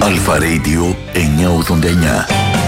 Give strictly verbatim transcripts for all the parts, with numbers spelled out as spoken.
Αλφα Radio εννιακόσια ογδόντα εννιά.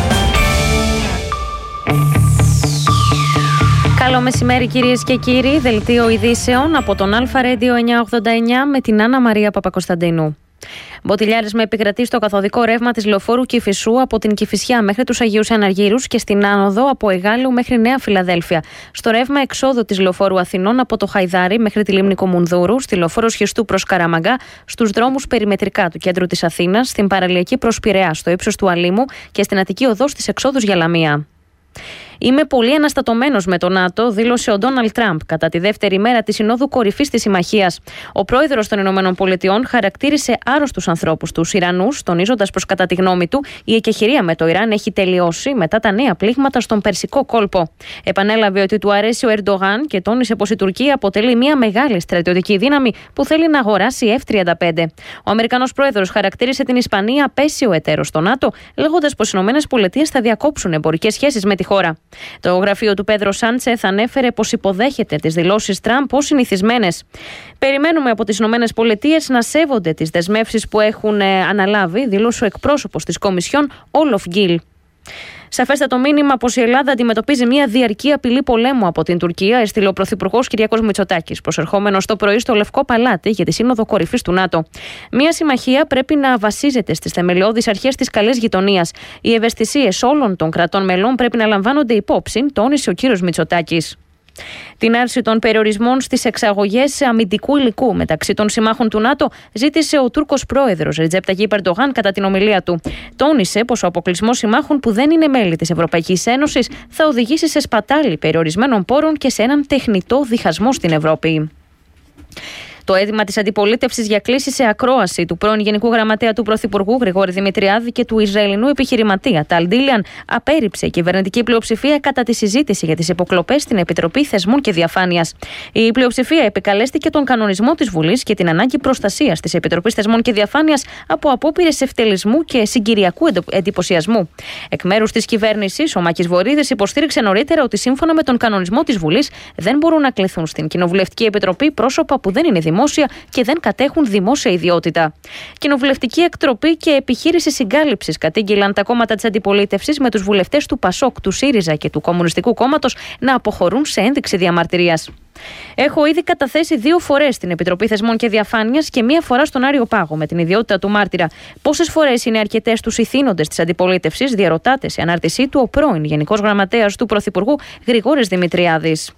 Καλό μεσημέρι κυρίες και κύριοι, δελτίο ειδήσεων από τον Αλφα Radio εννιακόσια ογδόντα εννιά με την Άννα Μαρία Παπακοσταντίνου. Μποτιλιάρισμα επικρατεί στο καθοδικό ρεύμα της λεωφόρου Κηφισού από την Κηφισιά μέχρι τους Αγίους Αναργύρους και στην άνοδο από Εγάλεου μέχρι Νέα Φιλαδέλφια. Στο ρεύμα εξόδου της λεωφόρου Αθηνών από το Χαϊδάρι μέχρι τη λίμνη Κομουνδούρου, στη λεωφόρο Σχιστού προς Καραμαγκά, στους δρόμους περιμετρικά του κέντρου της Αθήνας, στην παραλιακή προς Πειραιά, στο ύψος του Αλήμου και στην Αττική οδό στις εξόδους για Λαμία. Είμαι πολύ αναστατωμένος με το ΝΑΤΟ, δήλωσε ο Ντόναλντ Τραμπ κατά τη δεύτερη μέρα της Συνόδου Κορυφής της Συμμαχίας. Ο πρόεδρος των Ηνωμένων Πολιτειών χαρακτήρισε άρρωστους ανθρώπους τους Ιρανούς, τονίζοντας πως κατά τη γνώμη του η εκεχηρία με το Ιράν έχει τελειώσει μετά τα νέα πλήγματα στον Περσικό κόλπο. Επανέλαβε ότι του αρέσει ο Ερντογάν και τόνισε πως η Τουρκία αποτελεί μια μεγάλη στρατιωτική δύναμη που θέλει να αγοράσει εφ τριάντα πέντε. Ο Αμερικανός πρόεδρος χαρακτήρισε την Ισπανία απέσιο εταίρο στο ΝΑΤΟ, λέγοντας πως οι Ηνωμένες Πολιτείες θα διακόψουν εμπορικές σχέσεις με τη χώρα. Το γραφείο του Πέδρο Σάντσεθ ανέφερε πως υποδέχεται τις δηλώσεις Τραμπ ως συνηθισμένες. Περιμένουμε από τις Ηνωμένες Πολιτείες να σέβονται τις δεσμεύσεις που έχουν αναλάβει, δήλωσε ο εκπρόσωπος της Κομισιόν, Όλοφ Γκίλ. Σαφέστατο μήνυμα πως η Ελλάδα αντιμετωπίζει μια διαρκή απειλή πολέμου από την Τουρκία, έστειλε ο Πρωθυπουργός Κυριάκος Μητσοτάκης, προσερχόμενος το πρωί στο Λευκό Παλάτι για τη Σύνοδο Κορυφής του ΝΑΤΟ. Μια συμμαχία πρέπει να βασίζεται στις θεμελιώδεις αρχές της καλής γειτονίας. Οι ευαισθησίες όλων των κρατών μελών πρέπει να λαμβάνονται υπόψη, τόνισε ο κύριος Μητσοτάκης. Την άρση των περιορισμών στις εξαγωγές αμυντικού υλικού μεταξύ των συμμάχων του ΝΑΤΟ ζήτησε ο Τούρκος πρόεδρος Ρετζέπ Ταγιίπ Ερντογάν κατά την ομιλία του. Τόνισε πως ο αποκλεισμός συμμάχων που δεν είναι μέλη της Ευρωπαϊκής Ένωσης θα οδηγήσει σε σπατάλη περιορισμένων πόρων και σε έναν τεχνητό διχασμό στην Ευρώπη. Το αίτημα της αντιπολίτευσης για κλήση σε ακρόαση του πρώην Γενικού Γραμματέα του Πρωθυπουργού Γρηγόρη Δημητριάδη και του Ισραηλινού επιχειρηματία Ταλ Ντίλιαν απέρριψε η κυβερνητική πλειοψηφία κατά τη συζήτηση για τις υποκλοπές στην Επιτροπή Θεσμών και Διαφάνειας. Η πλειοψηφία επικαλέστηκε τον κανονισμό της Βουλής και την ανάγκη προστασίας της Επιτροπής Θεσμών και Διαφάνειας από απόπειρες ευτελισμού και συγκυριακού εντυπωσιασμού. Εκ μέρους της κυβέρνησης, ο Μάκης Βορίδης υποστήριξε νωρίτερα ότι σύμφωνα με τον κανονισμό της Βουλής δεν μπορούν να κληθούν στην Κοινοβουλευτική Επιτροπή πρόσωπα που δεν είναι δημόσια και δεν κατέχουν δημόσια ιδιότητα. Κοινοβουλευτική εκτροπή και επιχείρηση συγκάλυψης κατήγγειλαν τα κόμματα της αντιπολίτευσης με τους βουλευτές του ΠΑΣΟΚ, του ΣΥΡΙΖΑ και του Κομμουνιστικού Κόμματος να αποχωρούν σε ένδειξη διαμαρτυρίας. Έχω ήδη καταθέσει δύο φορές στην Επιτροπή Θεσμών και Διαφάνειας και μία φορά στον Άριο Πάγο με την ιδιότητα του μάρτυρα. Πόσες φορές είναι αρκετές τους ηθήνοντες της αντιπολίτευσης, διαρωτάται σε ανάρτησή του ο πρώην Γενικός Γραμματέας του Πρωθυπουργού Γρηγόρης Δημητριάδης.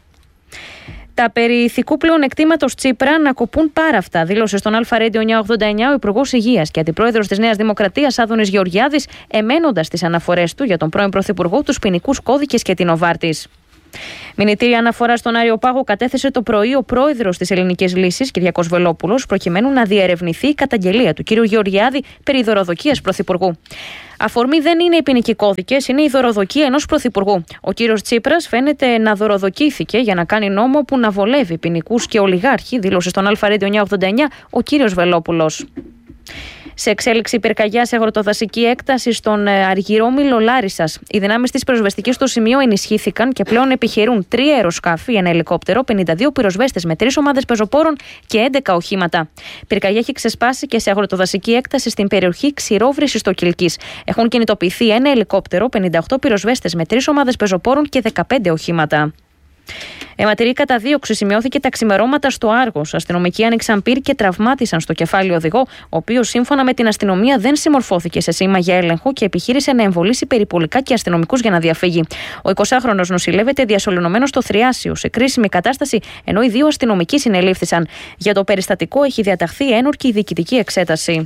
Τα περί ηθικού πλεονεκτήματος Τσίπρα να κοπούν πάρα αυτά, δήλωσε στον Αλφα Radio εννιακόσια ογδόντα εννιά ο Υπουργός Υγείας και Αντιπρόεδρος της Νέας Δημοκρατίας Άδωνης Γεωργιάδης, εμένοντας τις αναφορές του για τον πρώην Πρωθυπουργό, τους ποινικούς κώδικες και την Νοβάρτης. Μηνυτήρια αναφορά στον Άριο Πάγο κατέθεσε το πρωί ο πρόεδρος της Ελληνικής Λύσης, Κυριάκος Βελόπουλος, προκειμένου να διερευνηθεί η καταγγελία του κ. Γεωργιάδη περί δωροδοκίας πρωθυπουργού. Αφορμή δεν είναι οι ποινικοί κώδικες, είναι η δωροδοκία ενός πρωθυπουργού. Ο κύριος Τσίπρας φαίνεται να δωροδοκήθηκε για να κάνει νόμο που να βολεύει ποινικούς και ολιγάρχη, δήλωσε στον Αλφα Radio εννιακόσια ογδόντα εννιά ο κύριος Βελόπουλος. Σε εξέλιξη πυρκαγιά σε αγροτοδασική έκταση στον Αργυρόμιλο Λάρισσας. Οι δυνάμεις της πυροσβεστικής στο σημείο ενισχύθηκαν και πλέον επιχειρούν τρία αεροσκάφη, ένα ελικόπτερο, πενήντα δύο πυροσβέστες με τρεις ομάδες πεζοπόρων και έντεκα οχήματα. Πυρκαγιά έχει ξεσπάσει και σε αγροτοδασική έκταση στην περιοχή Ξηρόβρυσης στο Κιλκής. Έχουν κινητοποιηθεί ένα ελικόπτερο, πενήντα οκτώ πυροσβέστες με τρεις ομάδες πεζοπόρων και δεκαπέντε οχήματα. Αιματηρή καταδίωξη σημειώθηκε τα ξημερώματα στο Άργος. Αστυνομικοί άνοιξαν πυρ και τραυμάτισαν στο κεφάλι οδηγό, ο οποίος σύμφωνα με την αστυνομία δεν συμμορφώθηκε σε σήμα για έλεγχο και επιχείρησε να εμβολήσει περιπολικά και αστυνομικούς για να διαφύγει. Ο εικοσάχρονος νοσηλεύεται διασωληνωμένος στο Θριάσιο σε κρίσιμη κατάσταση, ενώ οι δύο αστυνομικοί συνελήφθησαν. Για το περιστατικό έχει διαταχθεί ένορκη διοικητική εξέταση.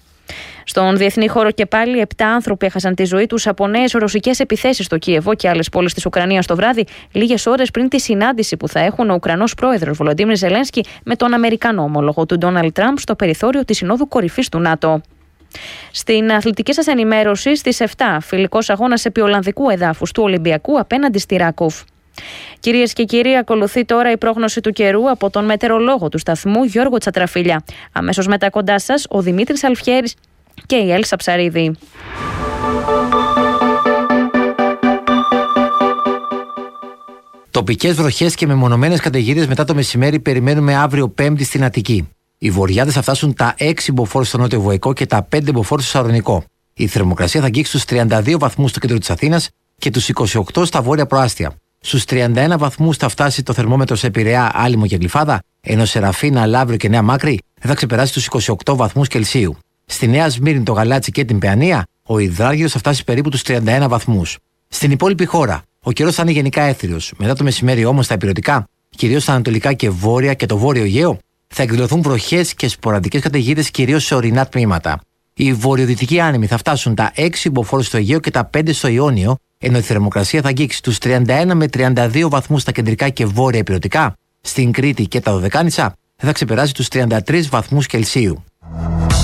Στον διεθνή χώρο και πάλι, επτά άνθρωποι έχασαν τη ζωή τους από νέες ρωσικές επιθέσεις στο Κίεβο και άλλες πόλεις της Ουκρανίας το βράδυ, λίγες ώρες πριν τη συνάντηση που θα έχουν ο Ουκρανός πρόεδρος Βολοντίμιρ Ζελένσκι με τον Αμερικανό ομόλογο του Ντόναλντ Τραμπ στο περιθώριο της Συνόδου Κορυφής του ΝΑΤΟ. Στην αθλητική σας ενημέρωση, στις επτά, φιλικός αγώνας επί Ολλανδικού εδάφους του Ολυμπιακού απέναντι στη Ράκοφ. Κυρίες και κύριοι, ακολουθεί τώρα η πρόγνωση του καιρού από τον μετεωρολόγο του σταθμού Γιώργο Τσατραφίλια. Αμέσως μετά κοντά σας ο Δημήτρης Αλφιέρης και η Έλσα Ψαρίδη. Τοπικές βροχές και μεμονωμένες καταιγίδες μετά το μεσημέρι περιμένουμε αύριο Πέμπτη στην Αττική. Οι βορειάδες θα φτάσουν τα έξι μποφόρ στο νότιο Βοϊκό και τα πέντε μποφόρ στο Σαλονικό. Η θερμοκρασία θα αγγίξει τους τριάντα δύο βαθμούς στο κέντρο της Αθήνας και τους είκοσι οκτώ στα βόρεια προάστια. Στους τριάντα ένα βαθμούς θα φτάσει το θερμόμετρο σε Πειραιά, Άλυμο και Γλυφάδα, ενώ σε Ραφίνα, Λαύριο και Νέα Μάκρη δεν θα ξεπεράσει τους είκοσι οκτώ βαθμούς Κελσίου. Στη Νέα Σμύρνη, το Γαλάτσι και την Παιανία, ο υδράργυρος θα φτάσει περίπου τους τριάντα ένα βαθμούς. Στην υπόλοιπη χώρα, ο καιρός θα είναι γενικά έθριος. Μετά το μεσημέρι όμως στα υπηρετικά, κυρίως στα ανατολικά και βόρεια και το βόρειο Αιγαίο, θα εκδηλωθούν βροχές και σποραδικές καταιγίδες κυρίως σε ορεινά τμήματα. Οι βορειοδυτικοί άνεμοι θα φτάσουν τα έξι μποφόρ στο Αιγαίο και τα πέντε στο Ιόνιο, ενώ η θερμοκρασία θα αγγίξει τους τριάντα ένα με τριάντα δύο βαθμούς στα κεντρικά και βόρεια υπηρετικά. Στην Κρήτη και τα Δωδεκάνησα δεν θα ξεπεράσει τους τριάντα τρεις βαθμούς Κελσίου.